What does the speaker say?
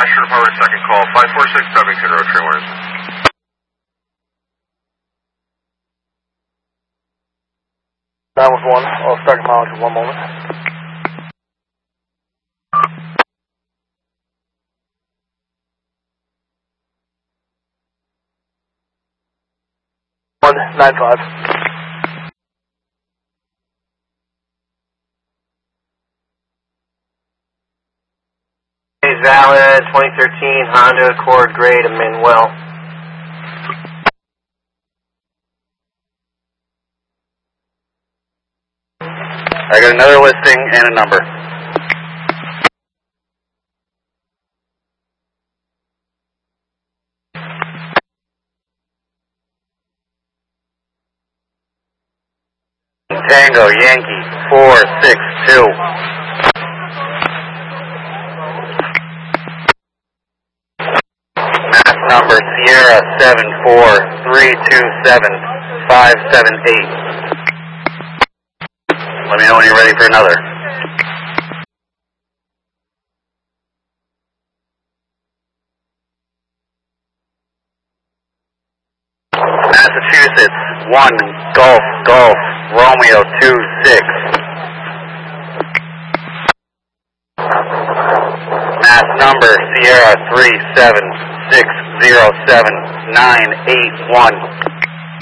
Shore Department, second call, 546 Bevington Road, Trailers. 911, I'll start mileage in 1 moment. One 95. Valid 2013 Honda Accord Gray to Manuel. I got another listing and a number. Tango Yankee 462. Mass number Sierra 74327-578. Let me know when you're ready for another. Massachusetts 1 Golf Romeo 26. Mass number Sierra 37607-981.